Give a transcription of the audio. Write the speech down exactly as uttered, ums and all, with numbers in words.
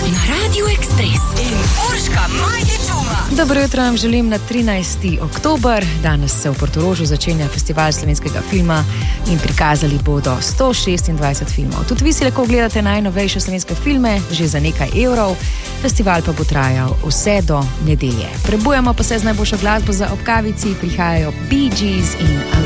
na Radiu Ekspres in Urška Majdičova. Dobro jutro vam želim na trinajsti oktober. Danes se v Portorožu začenja festival slovenskega filma in prikazali bodo sto šestindvajset filmov. Tudi vi si lahko gledate najnovejše slovenske filme že za nekaj evrov. Festival pa bo trajal vse do nedelje. Prebujemo pa se z najboljšo glasbo za ob kavici, prihajajo Bee Gees in